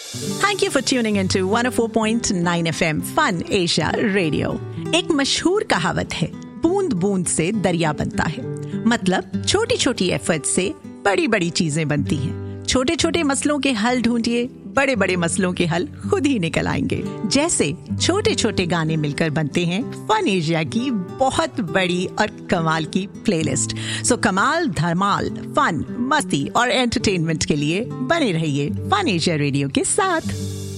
Thank you for tuning into 104.9 FM Fun Asia Radio. एक मशहूर कहावत है, बूंद बूंद से दरिया बनता है। मतलब छोटी छोटी एफर्ट से बड़ी बड़ी चीजें बनती हैं। छोटे छोटे मसलों के हल ढूंढिए, बड़े बड़े मसलों के हल खुद ही निकल आएंगे। जैसे छोटे छोटे गाने मिलकर बनते हैं फन एशिया की बहुत बड़ी और कमाल की प्लेलिस्ट। सो कमाल, धमाल, फन, मस्ती और एंटरटेनमेंट के लिए बने रहिए फन एशिया रेडियो के साथ।